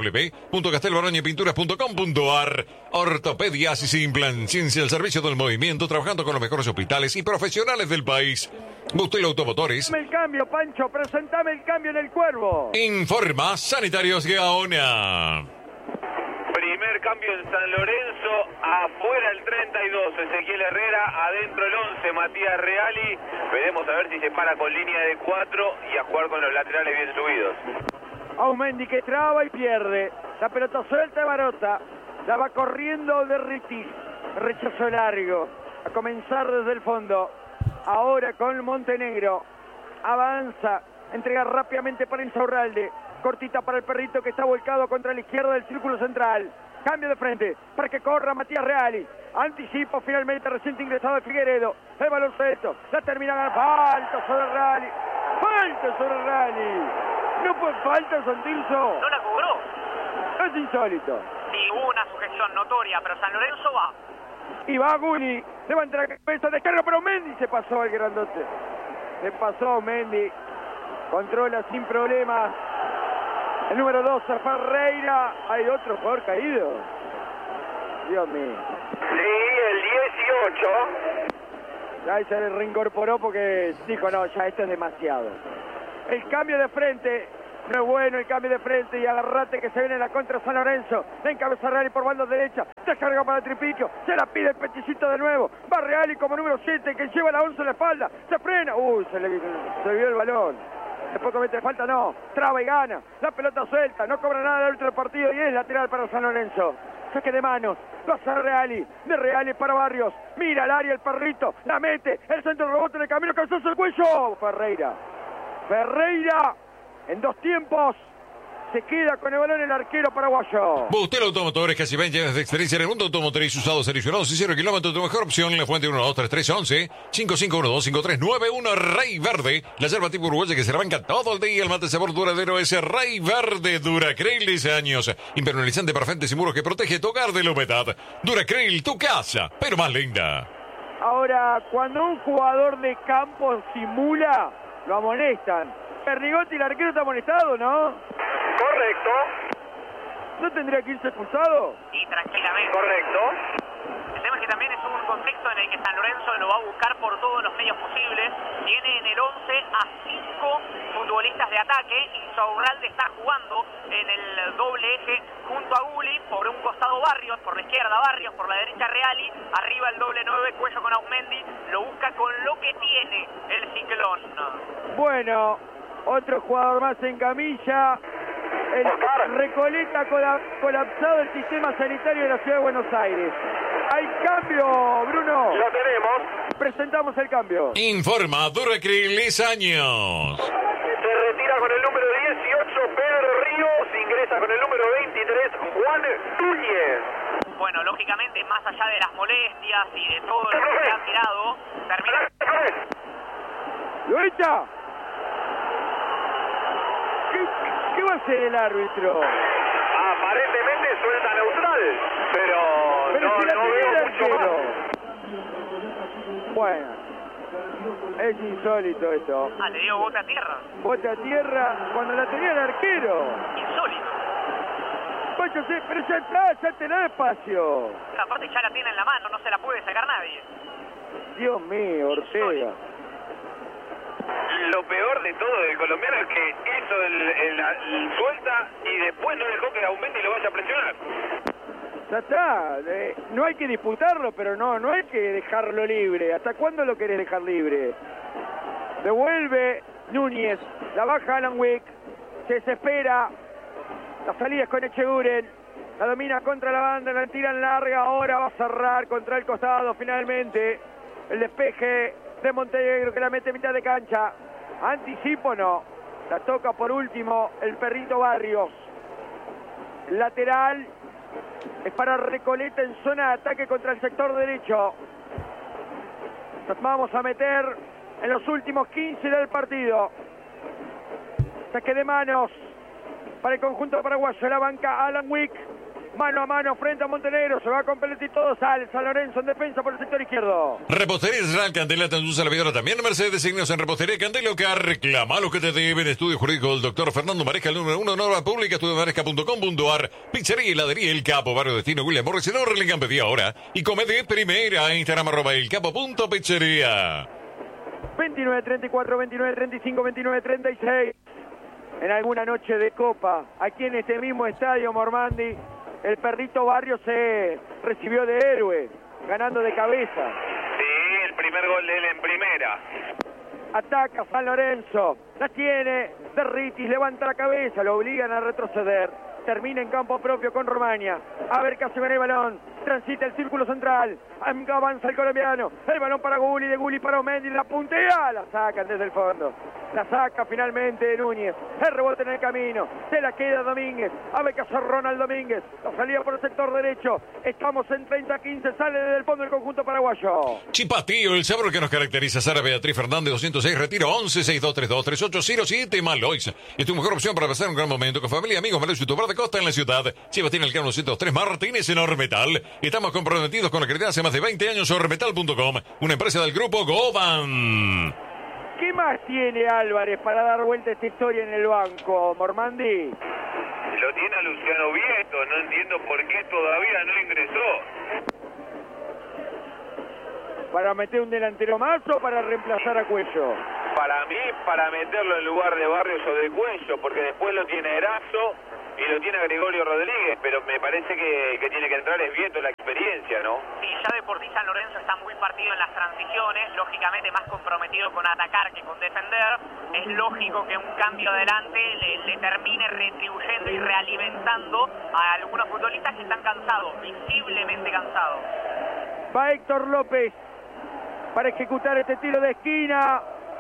www.castelbaroñapinturas.com.ar. Ortopedias y Implant. Ciencia al servicio del movimiento, trabajando con los mejores hospitales y profesionales del país. Bustelo Automotores. Dame el cambio, Pancho. Presentame el cambio en el Cuervo. Informa Sanitarios Gaona. Primer cambio en San Lorenzo, afuera el 32, Ezequiel Herrera, adentro el 11, Matías Reali. Veremos a ver si se para con línea de 4 y a jugar con los laterales bien subidos. Aumendi que traba y pierde. La pelota suelta de Barota. La va corriendo de Ritis. Rechazo largo. A comenzar desde el fondo. Ahora con Montenegro. Avanza. Entrega rápidamente para Insaurralde. Cortita para el perrito que está volcado contra la izquierda del círculo central. Cambio de frente para que corra Matías Reali. Anticipo finalmente reciente ingresado de Figueredo. El balón suelto. La termina ganando. Falta sobre Reali. Falta sobre Reali. No fue falta, Santilso. No la cobró. Es insólito. Sí, hubo una sujeción notoria, pero San Lorenzo va. Y va Guli. Levanta la cabeza, descarga, pero Mendy se pasó al grandote. Se pasó Mendy. Controla sin problemas. El número 12, Ferreira. Hay otro jugador caído. Dios mío. Sí, el 18. Ahí se le reincorporó porque dijo, no, ya esto es demasiado. El cambio de frente. No es bueno el cambio de frente y agarrate que se viene la contra San Lorenzo. La encabeza Reali por banda derecha. Descarga para Tripiquio. Se la pide el peticito de nuevo. Va Reali como número 7 que lleva la 11 en la espalda. Se frena. Se vio el balón. Después comete falta, no. Traba y gana. La pelota suelta. No cobra nada el árbitro del partido y es lateral para San Lorenzo. Saque de manos. Pasa Reali. De Reali para Barrios. Mira al área el perrito. La mete. El centro rebote en el camino. Cabezazo el cuello. Ferreira. En 2 tiempos. Se queda con el balón el arquero paraguayo. Bustelo Automotores, casi 20 años de experiencia en el mundo automotriz, usados, seleccionados y 0 kilómetros. Tu mejor opción, La Fuente 12311 55125391. Rey Verde, la yerba tipo uruguaya que se rebanca todo el día. El mate sabor duradero es Rey Verde. Duracril, 10 años. Impermeabilizante para frentes y muros que protege tu hogar de la humedad. Duracril, tu casa, pero más linda. Ahora, cuando un jugador de campo simula, lo amonestan. Pernigotti, el arquero, está amonestado, ¿no? Correcto. ¿No tendría que irse expulsado? Sí, tranquilamente. Correcto. El tema es que también es un contexto en el que San Lorenzo lo va a buscar por todos los medios posibles. Tiene en el 11 a 5 futbolistas de ataque. Insaurralde está jugando en el doble eje junto a Guli. Por un costado Barrios, por la izquierda Barrios, por la derecha Reali. Arriba el doble 9, Cuello con Aumendi. Lo busca con lo que tiene el ciclón. Bueno, otro jugador más en camilla. El Recoleta colapsado el sistema sanitario de la ciudad de Buenos Aires. Hay cambio, Bruno. Lo tenemos. Presentamos el cambio. Informa Duracril, 10 años. Se retira con el número 18, Pedro Ríos. Ingresa con el número 23, Juan Núñez. Bueno, lógicamente, más allá de las molestias y de todo lo que se ha tirado, termina... ¡Lo echa! ¿Qué va a hacer el árbitro? Aparentemente suelta neutral, pero si la no tenía veo el mucho más. arquero. Bueno, es insólito esto. le dio bote a tierra. Bote a tierra cuando la tenía el arquero. Insólito. Pacho, pero ya está, ya te da espacio. Aparte ya la tiene en la mano, no se la puede sacar nadie. Dios mío, Ortega. Lo peor de todo del colombiano es que es Lorenzo el suelta y después no dejó que aumente y lo vaya a presionar. Ya está, no hay que disputarlo, pero no hay que dejarlo libre. ¿Hasta cuándo lo querés dejar libre? Devuelve Núñez, la baja Alan Wick, se desespera, la salida es con Echeguren, la domina contra la banda, la tiran larga, ahora va a cerrar contra el costado finalmente. El despeje de Montenegro que la mete a mitad de cancha. Anticipo no, la toca por último el Perrito Barrios. Lateral es para Recoleta en zona de ataque contra el sector derecho. Nos vamos a meter en los últimos 15 del partido. Saque de manos para el conjunto paraguayo. La banca Alan Wick. Mano a mano frente a Montenegro. Se va con pelota y todo. Sale San Lorenzo en defensa por el sector izquierdo. Repostería Israel Candela, tu servidora también. Mercedes Designios en Repostería Candela. Que reclama lo que te deben. Estudio jurídico del doctor Fernando Maresca, el número 1, norma pública, estudiomaresca.com.ar. Pizzería y heladería El Capo, barrio Destino, William Morris, en Orlingham, pedí ahora. Y come de primera. Instagram @elcapo.pizzería. 29-34, 29-35, 29-36. En alguna noche de copa, aquí en este mismo estadio, Mormandi, el Perrito Barrio se recibió de héroe, ganando de cabeza. Sí, el primer gol de él en primera. Ataca San Lorenzo, la tiene Derritis, levanta la cabeza, lo obligan a retroceder. Termina en campo propio con Romagna. A ver qué hace con el balón. Transita el círculo central. Avanza el colombiano. El balón para Gulli, de Gulli para Omendi. La puntea. La sacan desde el fondo. La saca finalmente Núñez. El rebote en el camino. Se la queda Domínguez. A ver qué hace Ronald Domínguez. La salida por el sector derecho. Estamos en 30-15. Sale desde el fondo el conjunto paraguayo. Chipatío, el sabor que nos caracteriza. Sara Beatriz Fernández, 206, retiro 11-6232-3807 Malois. Es tu mejor opción para pasar un gran momento con familia, amigos, Manuel y tu bar de costa en la ciudad. Chipatín, el Cano 103 Martínez en Ormetal. Estamos comprometidos con la calidad hace más de 20 años. Ormetal.com, una empresa del grupo Goban. ¿Qué más tiene Álvarez para dar vuelta a esta historia en el banco, Mormandi? Lo tiene a Luciano Vieto, no entiendo por qué todavía no ingresó. ¿Para meter un delantero más o para reemplazar a Cuello? Para mí, para meterlo en lugar de Barrios o de Cuello, porque después lo tiene Erazo y lo tiene a Gregorio Rodríguez, pero me parece que tiene que entrar es Vieto, la experiencia, ¿no? Sí, ya de por sí San Lorenzo está muy partido en las transiciones, lógicamente más comprometido con atacar que con defender. Es lógico que un cambio adelante le termine retribuyendo y realimentando a algunos futbolistas que están cansados, visiblemente cansados. Va Héctor López para ejecutar este tiro de esquina.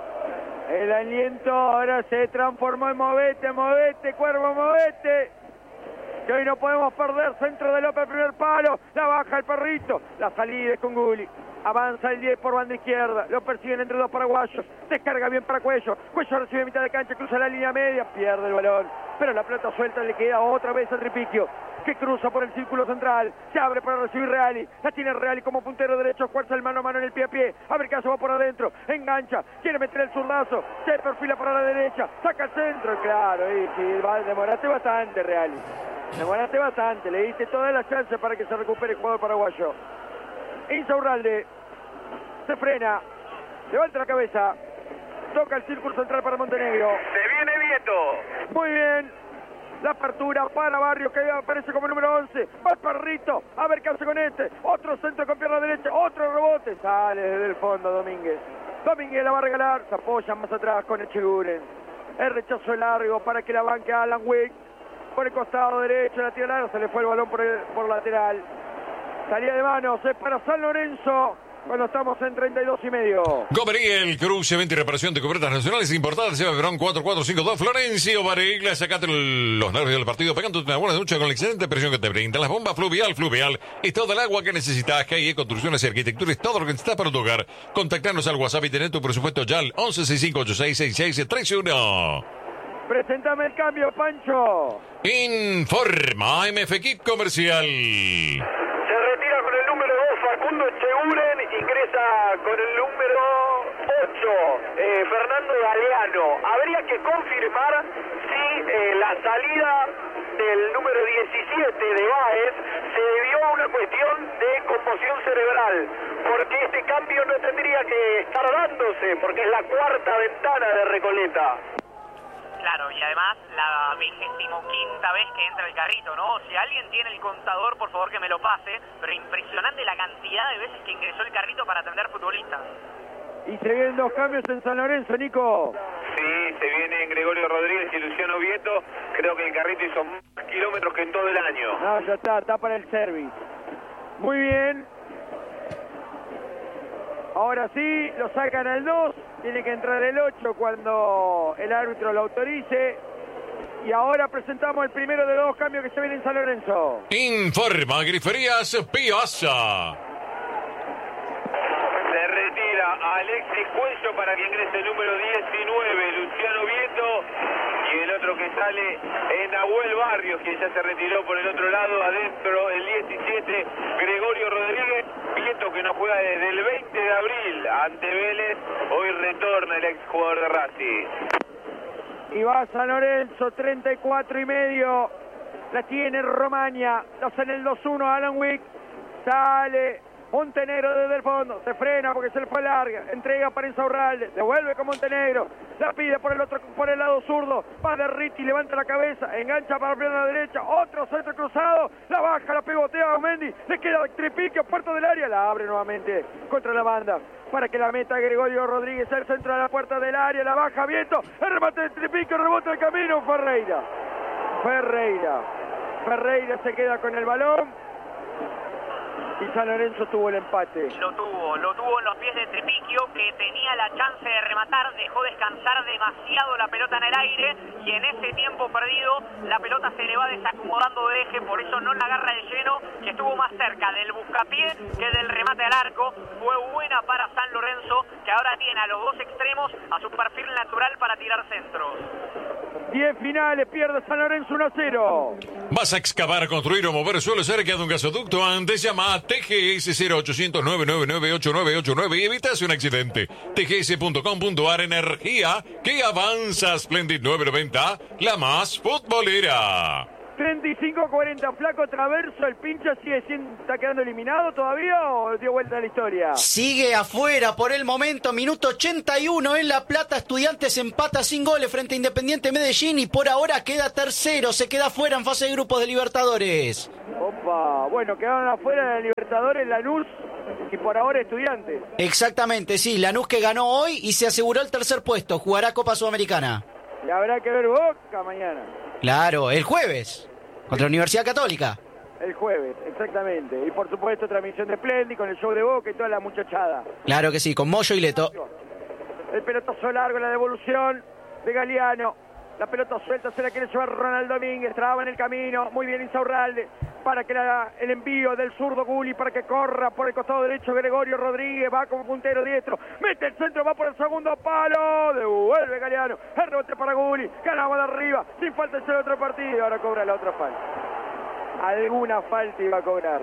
El aliento ahora se transformó en movete, Cuervo, movete. Que hoy no podemos perder. Centro de López, primer palo. La baja el Perrito. La salida es con Gulli. Avanza el 10 por banda izquierda. Lo persiguen entre dos paraguayos. Descarga bien para Cuello. Cuello recibe mitad de cancha. Cruza la línea media. Pierde el balón. Pero la pelota suelta le queda otra vez al Tripiquio, que cruza por el círculo central. Se abre para recibir Reali. La tiene Reali como puntero derecho. Fuerza el mano a mano en el pie a pie. A ver qué hace, va por adentro. Engancha. Quiere meter el zurdazo. Se perfila para la derecha. Saca el centro. Claro, y sí, demoraste bastante, Reali. Demoraste bastante. Le diste todas las chances para que se recupere el jugador paraguayo. Insaurralde. Se frena. Levanta la cabeza. Toca el círculo central para Montenegro. ¡Se viene Vieto! Muy bien. La apertura para Barrios, que aparece como número 11. Va el Perrito. A ver qué hace con este. Otro centro con pierna derecha. Otro rebote. Sale desde el fondo Domínguez. Domínguez la va a regalar. Se apoya más atrás con Echeguren. El rechazo largo para que la banque Alan Wick. Por el costado derecho. La tira larga. Se le fue el balón por lateral. Salida de manos. Es para San Lorenzo. Cuando estamos en 32,5. Gomería, el cruce, venta y reparación de cubiertas nacionales importadas. Lleva Verón 4452. Florencio Varela, sacate los nervios del partido pegándote una buena ducha con la excelente presión que te brindan las bombas Fluvial. Es toda el agua que necesitas. Que hay construcciones y arquitectura. Es todo lo que necesitas para tu hogar. Contactarnos al WhatsApp y tener tu presupuesto ya al 1165866631. Preséntame el cambio, Pancho. Informa MF Kit Comercial. Facundo Echeguren, ingresa con el número 8, Fernando Galeano. Habría que confirmar si la salida del número 17 de Báez se debió a una cuestión de conmoción cerebral, porque este cambio no tendría que estar dándose, porque es la cuarta ventana de Recoleta. Claro, y además la 25ª vez que entra el carrito, ¿no? Si alguien tiene el contador, por favor que me lo pase, pero impresionante la cantidad de veces que ingresó el carrito para atender futbolistas. Y se vienen 2 cambios en San Lorenzo, Nico. Sí, se vienen Gregorio Rodríguez y Luciano Vieto. Creo que el carrito hizo más kilómetros que en todo el año. No, ya está para el service. Muy bien. Ahora sí, lo sacan al 2. Tiene que entrar el 8 cuando el árbitro lo autorice. Y ahora presentamos el primero de 2 cambios que se vienen en San Lorenzo. Informa Griferías Piazza. Se retira Alexis Cuello para que ingrese el número 19, Luciano Vieto. Y el otro que sale es Nahuel Barrios, quien ya se retiró por el otro lado. Adentro el 17, Gregorio Rodríguez. Vieto, que no juega desde el 20 de abril ante Vélez. Hoy retorna el exjugador de Racing. Y va San Lorenzo, 34,5. La tiene Romaña. La hace en el 2-1 Alan Wick. Sale Montenegro desde el fondo. Se frena porque se le fue larga. Entrega para Insaurralde. Devuelve con Montenegro. La pide por el lado zurdo. Va de Riti, levanta la cabeza. Engancha para la pierna derecha. Otro centro cruzado. La baja, la pegotea a Mendy. Le queda Tripique a puerta del área. La abre nuevamente contra la banda. Para que la meta Gregorio Rodríguez al centro de la puerta del área. La baja Vieto. El remate de Tripique. Rebota el camino. Ferreira se queda con el balón. Y San Lorenzo tuvo el empate. Lo tuvo en los pies de Tripiquio, que tenía la chance de rematar, dejó descansar demasiado la pelota en el aire, y en ese tiempo perdido la pelota se le va desacomodando de eje, por eso no la agarra de lleno, que estuvo más cerca del buscapié que del remate al arco. Fue buena para San Lorenzo, que ahora tiene a los 2 extremos a su perfil natural para tirar centros. 10 finales, pierde San Lorenzo 1-0. ¿Vas a excavar, construir o mover suelo cerca de un gasoducto? Antes llama a TGS 0800 999 8989 y evitas un accidente. tgs.com.ar, energía que avanza. Splendid 990, la más futbolera. 35-40, Flaco Traverso, el pincha está quedando eliminado todavía o dio vuelta a la historia. Sigue afuera por el momento, minuto 81 en La Plata. Estudiantes empata sin goles frente a Independiente Medellín y por ahora queda tercero, se queda fuera en fase de grupos de Libertadores. Opa, bueno, quedaron afuera de Libertadores Lanús y por ahora Estudiantes. Exactamente, sí, Lanús que ganó hoy y se aseguró el tercer puesto, jugará Copa Sudamericana. Y habrá que ver Boca mañana. Claro, el jueves, contra la Universidad Católica. El jueves, exactamente. Y por supuesto transmisión de Splendid con el show de Boca y toda la muchachada. Claro que sí, con Moyo y Leto. El pelotazo largo, la devolución de Galeano. La pelota suelta se la quiere llevar Ronald Domínguez, traba en el camino, muy bien Insaurralde, para que el envío del zurdo Gulli, para que corra por el costado derecho Gregorio Rodríguez, va como puntero diestro, mete el centro, va por el segundo palo, devuelve Galeano, el rebote para Gulli, ganamos de arriba, sin falta es el otro partido, ahora cobra la otra falta. Alguna falta iba a cobrar.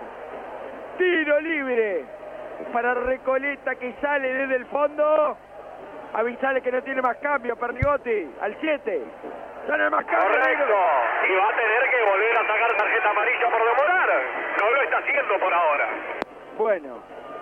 Tiro libre para Recoleta que sale desde el fondo. Avisale que no tiene más cambio, Pernigotti, al 7. Ya no hay más cambio. Correcto. Y va a tener que volver a sacar tarjeta amarilla por demorar. No lo está haciendo por ahora. Bueno.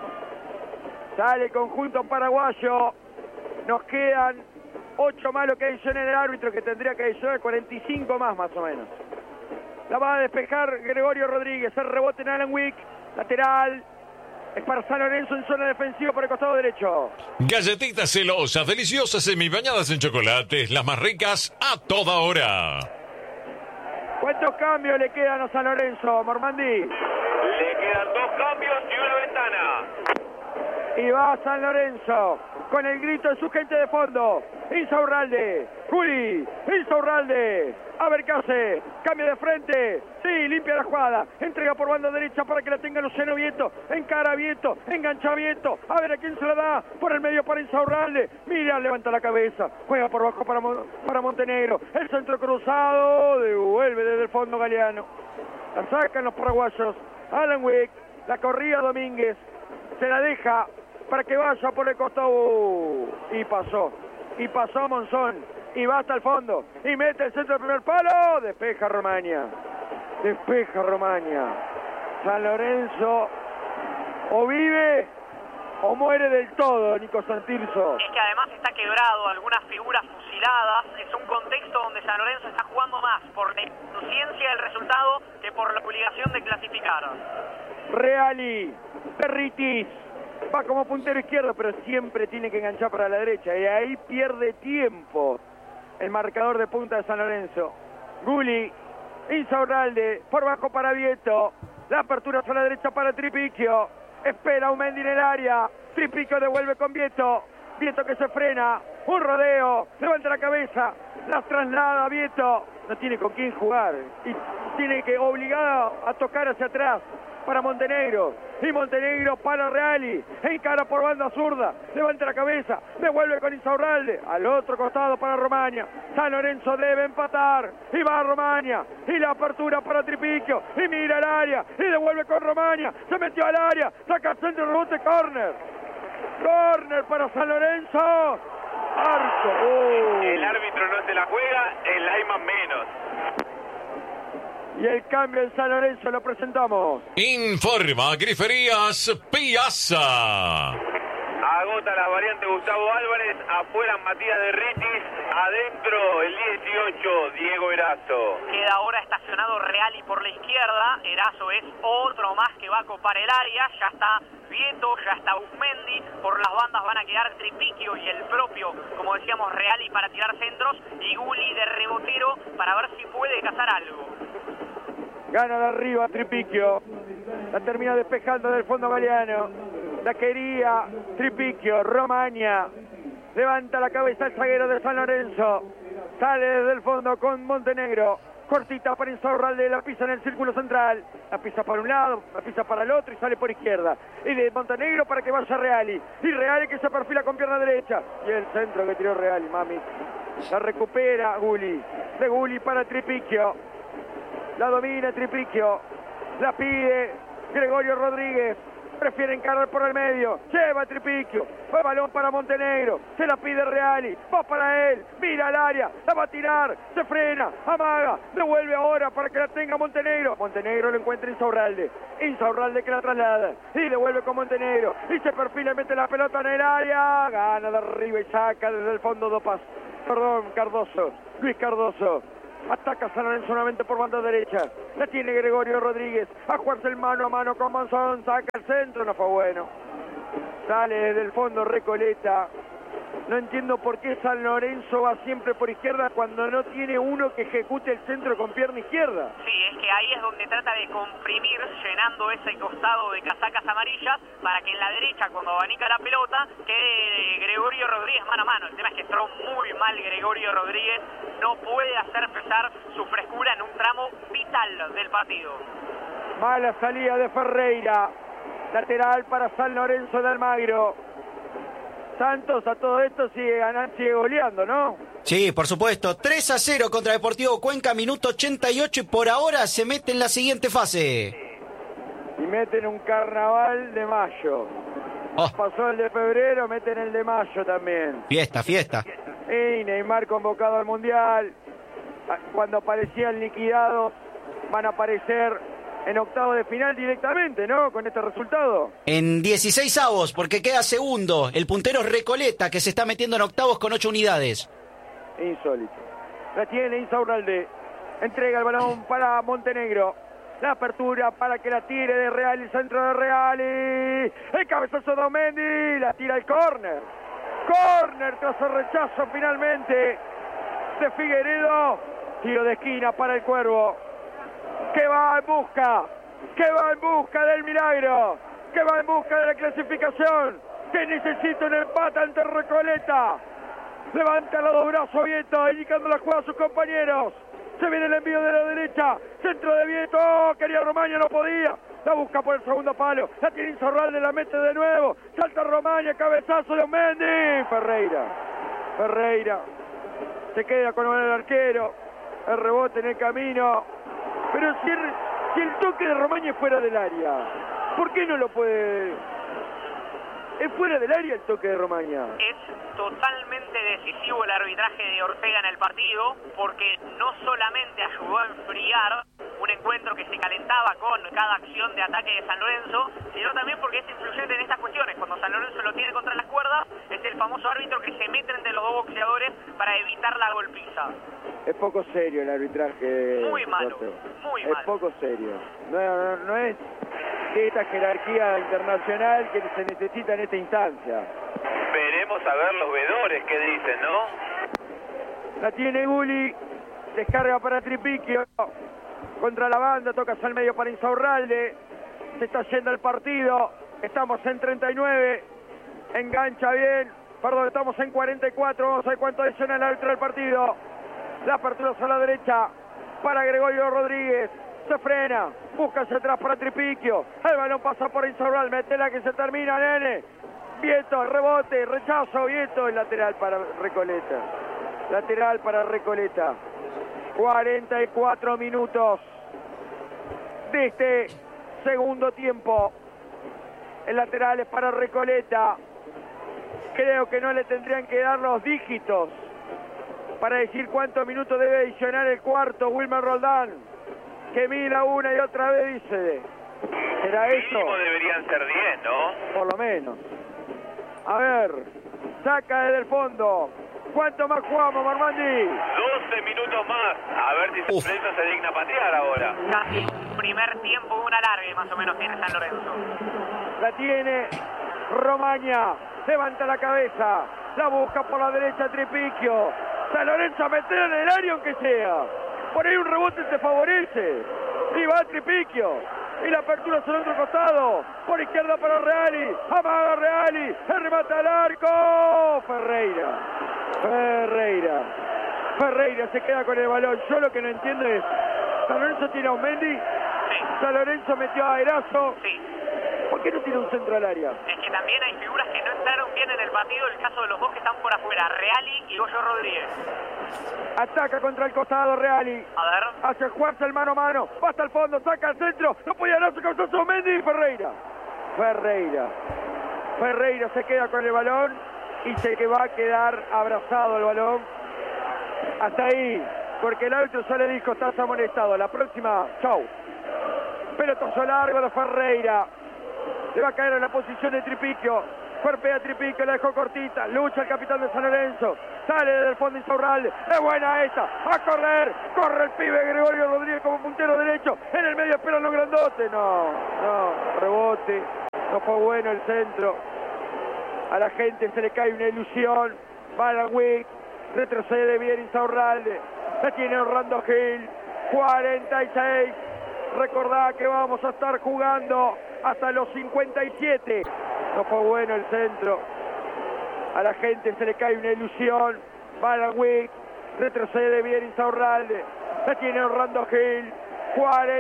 Sale el conjunto paraguayo. Nos quedan 8 más lo que adiciona el árbitro, que tendría que adicionar 45 más o menos. La va a despejar Gregorio Rodríguez. El rebote en Alan Wick. Lateral. Es para San Lorenzo en zona defensiva por el costado derecho. Galletitas celosas, deliciosas, semibañadas en chocolates, las más ricas a toda hora. ¿Cuántos cambios le quedan a San Lorenzo, Mormandi? Le quedan 2 cambios y una ventana. Y va San Lorenzo con el grito de su gente de fondo. Insaurralde, Juli, Insaurralde, a ver qué hace, cambio de frente, sí, limpia la jugada, entrega por banda derecha para que la tenga Luciano Vieto, encara Vieto, engancha Vieto, a ver a quién se la da, por el medio para Insaurralde, mira, levanta la cabeza, juega por bajo para Montenegro, el centro cruzado, devuelve desde el fondo Galeano, la sacan los paraguayos, Alan Wick, la corría Domínguez, se la deja para que vaya por el costado, y pasó Monzón, y va hasta el fondo, y mete el centro del primer palo, despeja Romaña, San Lorenzo o vive o muere del todo Nico Santirso. Es que además está quebrado, algunas figuras fusiladas. Es un contexto donde San Lorenzo está jugando más por la insuficiencia del resultado que por la obligación de clasificar. Reali, Berritis, va como puntero izquierdo, pero siempre tiene que enganchar para la derecha. Y ahí pierde tiempo el marcador de punta de San Lorenzo. Gulli, Insaurralde, por bajo para Vieto. La apertura hacia la derecha para Tripicchio. Espera un Mendy en el área. Tripicchio devuelve con Vieto. Vieto que se frena. Un rodeo. Levanta la cabeza. La traslada Vieto. No tiene con quién jugar. Y tiene que obligado a tocar hacia atrás para Montenegro. Y Montenegro para Reali. Encara por banda zurda. Levanta la cabeza. Devuelve con Insaurralde. Al otro costado para Romaña. San Lorenzo debe empatar. Y va Romaña. Y la apertura para Tripicchio. Y mira el área. Y devuelve con Romaña. Se metió al área. Saca el centro, rebote, córner. Córner para San Lorenzo. Arco. El árbitro no se la juega, el Ayman menos. Y el cambio en San Lorenzo lo presentamos. Informa Griferías Piazza. Agota la variante Gustavo Álvarez, afuera Matías de Ritis, adentro el 18 Diego Erazo. Queda ahora estacionado Reali por la izquierda. Erazo es otro más que va a copar el área. Ya está Vieto, ya está Usmendi. Por las bandas van a quedar Tripicchio y el propio, como decíamos, Reali para tirar centros. Y Gulli de rebotero para ver si puede cazar algo. Gana de arriba Tripicchio. La termina despejando del fondo Galeano. La quería Tripicchio. Romaña. Levanta la cabeza el zaguero de San Lorenzo. Sale desde el fondo con Montenegro. Cortita para Insaurralde. La pisa en el círculo central. La pisa para un lado, la pisa para el otro y sale por izquierda. Y de Montenegro para que vaya Reali. Y Reali que se perfila con pierna derecha. Y el centro que tiró Reali, mami. La recupera Gulli. De Gulli para Tripicchio. La domina Tripicchio. La pide Gregorio Rodríguez. Prefiere encarar por el medio. Lleva Tripicchio. Fue balón para Montenegro. Se la pide Reali. Va para él. Mira al área. La va a tirar. Se frena. Amaga. Devuelve ahora para que la tenga Montenegro. Montenegro lo encuentra Insaurralde. Insaurralde que la traslada. Y devuelve con Montenegro. Y se perfila y mete la pelota en el área. Gana de arriba y saca desde el fondo Cardoso. Luis Cardoso. Ataca San Lorenzo nuevamente por banda derecha. La tiene Gregorio Rodríguez. A jugarse el mano a mano con Monzón. Saca el centro. No fue bueno. Sale desde el fondo Recoleta. No entiendo por qué San Lorenzo va siempre por izquierda cuando no tiene uno que ejecute el centro con pierna izquierda. Sí, es que ahí es donde trata de comprimir, llenando ese costado de casacas amarillas, para que en la derecha, cuando abanica la pelota, quede Gregorio Rodríguez mano a mano. El tema es que entró muy mal Gregorio Rodríguez, no puede hacer pesar su frescura en un tramo vital del partido. Mala salida de Ferreira. Lateral para San Lorenzo de Almagro. Santos a todo esto sigue goleando, ¿no? Sí, por supuesto. 3-0 contra Deportivo Cuenca, minuto 88 y por ahora se mete en la siguiente fase. Y meten un carnaval de mayo. Oh. Pasó el de febrero, meten el de mayo también. Fiesta. Y Neymar convocado al Mundial. Cuando aparecían liquidados, van a aparecer en octavo de final directamente, ¿no? Con este resultado. En 16avos, porque queda segundo. El puntero es Recoleta, que se está metiendo en octavos con 8 unidades. Insólito. La tiene Insaurralde. Entrega el balón para Montenegro. La apertura para que la tire de Reali, el centro de Reali. El cabezazo de Mendy. La tira el córner. Córner tras el rechazo finalmente de Figueredo. Tiro de esquina para el Cuervo. Que va en busca del milagro, que va en busca de la clasificación, que necesita un empate ante Recoleta. Levanta los dos brazos Vieto, indicando la jugada a sus compañeros. Se viene el envío de la derecha, centro de Vieto, quería Romaña, no podía. La busca por el segundo palo, la tiene Insaurralde, la mete de nuevo. Salta Romaña, cabezazo de Mendy. Ferreira se queda con el arquero. El rebote en el camino. Pero si el toque de Romaña es fuera del área, ¿por qué no lo puede? ¿Es fuera del área el toque de Romaña? Es totalmente decisivo el arbitraje de Ortega en el partido, porque no solamente ayudó a enfriar un encuentro que se calentaba con cada acción de ataque de San Lorenzo, sino también porque es influyente en estas cuestiones. Cuando San Lorenzo lo tiene contra las cuerdas, es el famoso árbitro que se mete entre los dos boxeadores para evitar la golpiza. Es poco serio el arbitraje. Muy malo, muy malo. Es poco serio. No es de esta jerarquía internacional que se necesita en esta instancia. Veremos a ver los vedores qué dicen, ¿no? La tiene Gulli, descarga para Tripiquio, contra la banda, tocas al medio para Insaurralde, se está yendo el partido, estamos en 39, engancha bien, perdón, estamos en 44, vamos a ver cuánto adiciona el árbitro del partido, la apertura a la derecha para Gregorio Rodríguez, se frena, busca hacia atrás para Tripiquio, el balón pasa por Insaurralde, metela que se termina, nene, Vieto, rebote, rechazo, Vieto, el lateral para Recoleta. Lateral para Recoleta. 44 minutos de este segundo tiempo. El lateral es para Recoleta. Creo que no le tendrían que dar los dígitos para decir cuántos minutos debe adicionar el cuarto Wilmer Roldán, que mira una y otra vez dice, ¿será esto? Mínimo deberían ser 10, ¿no? Por lo menos. A ver, saca desde el fondo. ¿Cuánto más jugamos, Marmandi? 12 minutos más. A ver si San Lorenzo se digna a patear ahora. Casi un primer tiempo, un alargue más o menos tiene San Lorenzo. La tiene Romaña. Levanta la cabeza. La busca por la derecha Tripiquio. San Lorenzo a meter en el área aunque sea. Por ahí un rebote te favorece. Y va Tripiquio. Y la apertura hacia el otro costado. Por izquierda para Reali. Amaga Reali. El remate al arco. Ferreira se queda con el balón. Yo lo que no entiendo es, San Lorenzo tiene a un Mendy. Sí. San Lorenzo metió a Erazo. Sí. ¿Por qué no tiene un centro al área? Es que también hay figuras que no entraron bien en el partido, el caso de los dos que están por afuera, Reali y Goyo Rodríguez. Ataca contra el costado Reali. A ver. Hace jugarse el mano a mano. Va hasta el fondo, saca al centro. No podía Erazo, cabezazo Mendy y Ferreira se queda con el balón y se que va a quedar abrazado el balón. Hasta ahí, porque el árbitro ya le dijo, estás amonestado. La próxima, chau. Pelotazo largo de Ferreira. Le va a caer en la posición de Tripiquio. Cuerpea Tripiquio, la dejó cortita. Lucha el capitán de San Lorenzo. Sale desde el fondo Insaurralde. Es buena esta. A correr. Corre el pibe Gregorio Rodríguez como puntero derecho. En el medio esperan los grandotes. No. Rebote. No fue bueno el centro. A la gente se le cae una ilusión. Va la Wick. Retrocede bien Insaurralde. La tiene Orlando Gil. 46. Recordá que vamos a estar jugando hasta los 57. No fue bueno el centro. A la gente se le cae una ilusión. Va la Wick. Retrocede bien Insaurralde. La tiene Orlando Gil. 40.